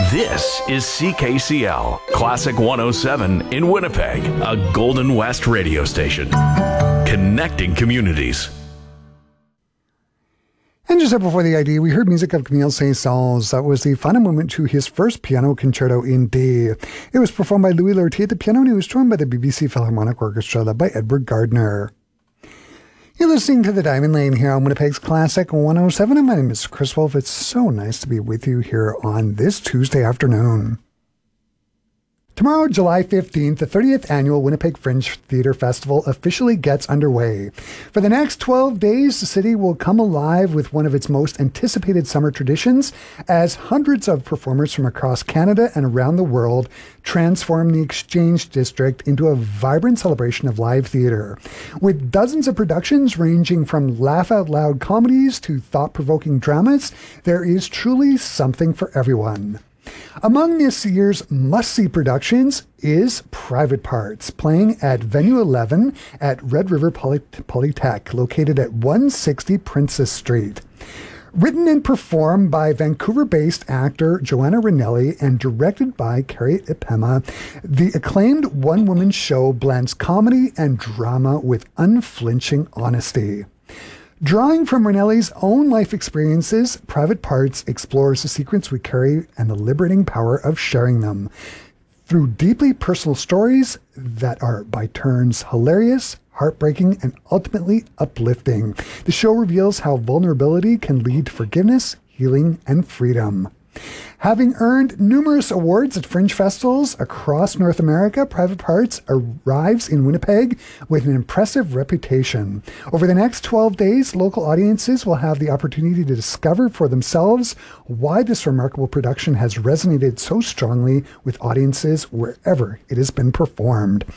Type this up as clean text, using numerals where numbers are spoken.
This is CKCL, Classic 107 in Winnipeg, a Golden West radio station. Connecting communities. And just before the ID, we heard music of Camille Saint-Saëns. That was the final movement to his first piano concerto in D. It was performed by Louis Lortie at the piano, and he was joined by the BBC Philharmonic Orchestra, led by Edward Gardner. You're listening to The Diamond Lane here on Winnipeg's Classic 107, and my name is Chris Wolf. It's so nice to be with you here on this Tuesday afternoon. Tomorrow, July 15th, the 30th Annual Winnipeg Fringe Theatre Festival officially gets underway. For the next 12 days, the city will come alive with one of its most anticipated summer traditions as hundreds of performers from across Canada and around the world transform the Exchange District into a vibrant celebration of live theatre. With dozens of productions ranging from laugh-out-loud comedies to thought-provoking dramas, there is truly something for everyone. Among this year's must-see productions is Private Parts, playing at Venue 11 at Red River Polytech, located at 160 Princess Street. Written and performed by Vancouver-based actor Joanna Ranelli and directed by Carrie Ipema, the acclaimed one-woman show blends comedy and drama with unflinching honesty. Drawing from Ranelli's own life experiences, Private Parts explores the secrets we carry and the liberating power of sharing them through deeply personal stories that are by turns hilarious, heartbreaking, and ultimately uplifting. The show reveals how vulnerability can lead to forgiveness, healing, and freedom. Having earned numerous awards at fringe festivals across North America, Private Parts arrives in Winnipeg with an impressive reputation. Over the next 12 days, local audiences will have the opportunity to discover for themselves why this remarkable production has resonated so strongly with audiences wherever it has been performed.